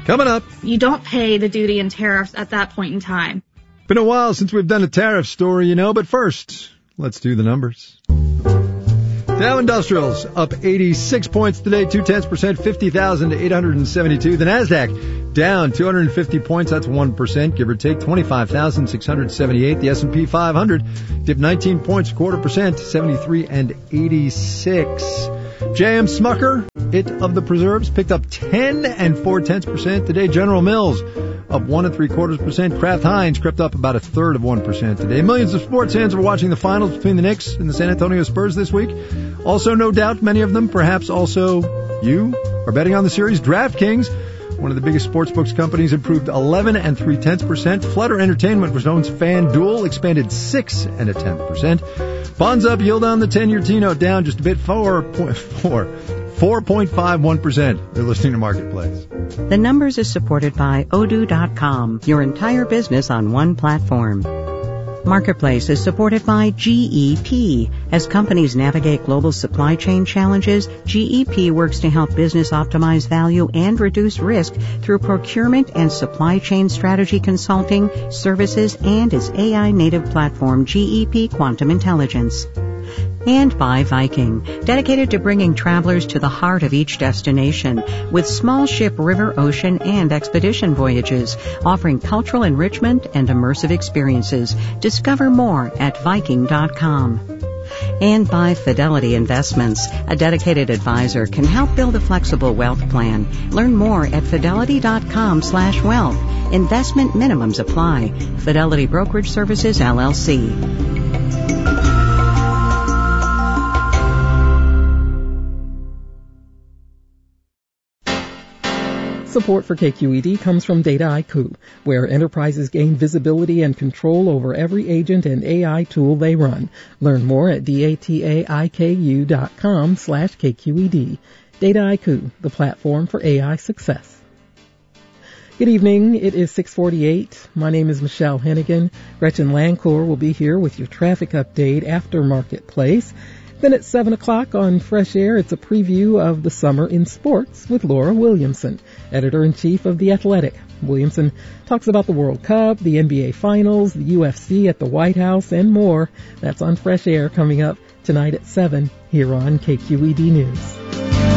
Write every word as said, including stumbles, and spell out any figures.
Coming up. You don't pay the duty and tariffs at that point in time. Been a while since we've done a tariff story, you know, but first, let's do the numbers. Dow Industrials up eighty-six points today, two tenths percent, fifty thousand eight hundred seventy-two. The Nasdaq down two hundred fifty points, that's one percent, give or take, twenty-five thousand six hundred seventy-eight. The S and P five hundred dipped nineteen points, quarter percent, seventy-three and eighty-six. J M Smucker, it of the preserves, picked up ten and four tenths percent today. General Mills up one and three quarters percent. Kraft Heinz crept up about a third of one percent today. Millions of sports fans are watching the finals between the Knicks and the San Antonio Spurs this week. Also, no doubt, many of them, perhaps also you, are betting on the series. DraftKings, one of the biggest sportsbooks companies, improved eleven and three tenths percent. Flutter Entertainment, which owns FanDuel, expanded six and a tenth percent. Bonds up, yield on the ten-year T-note down just a bit, four point four. four point five one percent. They're listening to Marketplace. The Numbers is supported by Odoo dot com, your entire business on one platform. Marketplace is supported by G E P. As companies navigate global supply chain challenges, G E P works to help business optimize value and reduce risk through procurement and supply chain strategy consulting, services, and its A I-native platform, G E P Quantum Intelligence. And by Viking, dedicated to bringing travelers to the heart of each destination with small ship, river, ocean, and expedition voyages, offering cultural enrichment and immersive experiences. Discover more at Viking dot com. And by Fidelity Investments, a dedicated advisor can help build a flexible wealth plan. Learn more at Fidelity dot com slash wealth. Investment minimums apply. Fidelity Brokerage Services, L L C. Support for K Q E D comes from Dataiku, where enterprises gain visibility and control over every agent and A I tool they run. Learn more at dataiku dot com slash KQED. Dataiku, the platform for A I success. Good evening. It is six forty-eight. My name is Michelle Hennigan. Gretchen Lancourt will be here with your traffic update after Marketplace. Then at seven o'clock on Fresh Air, it's a preview of the summer in sports with Laura Williamson, editor-in-chief of The Athletic. Williamson talks about the World Cup, the N B A Finals, the U F C at the White House, and more. That's on Fresh Air coming up tonight at seven here on K Q E D News.